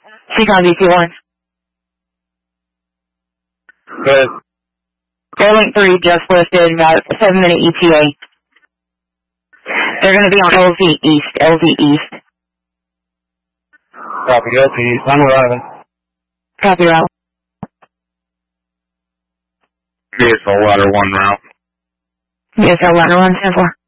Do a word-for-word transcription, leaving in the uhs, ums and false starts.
Seacon V T one. Good. Airlink three just listed, about a seven minute E T A. They're going to be on L V East, L V East. Copy, L V East. I'm arriving. Copy, route. V S L ladder one route. V S L ladder one, ten four.